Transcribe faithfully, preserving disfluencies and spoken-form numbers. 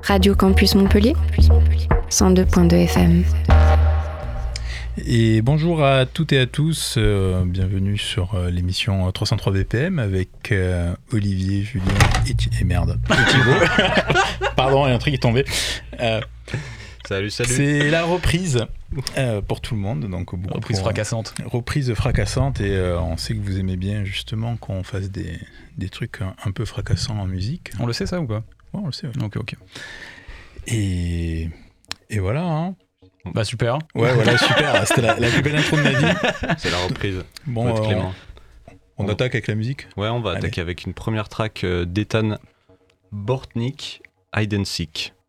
Radio Campus Montpellier, cent deux virgule deux F M. Et bonjour à toutes et à tous, euh, bienvenue sur euh, l'émission trois cent trois B P M avec euh, Olivier, Julien et, Thi- et merde, et Thibaut. Pardon, il y a un truc qui est tombé. Euh, salut, salut. C'est la reprise euh, pour tout le monde. Donc, beaucoup reprise pour, fracassante. Euh, reprise fracassante et euh, on sait que vous aimez bien justement qu'on fasse des, des trucs un, un peu fracassants en musique. On le sait ça ou pas ? Ouais, on le sait. Ouais. Ok, ok. Et, et voilà, hein. Bah super. Ouais, voilà, super. C'était la, la plus belle intro de ma vie. C'est la reprise. Bon, Faut être euh, clément. on, on attaque avec la musique. Ouais, on va Allez. attaquer avec une première track euh, d'Ethan Bortnick, Hide and Seek.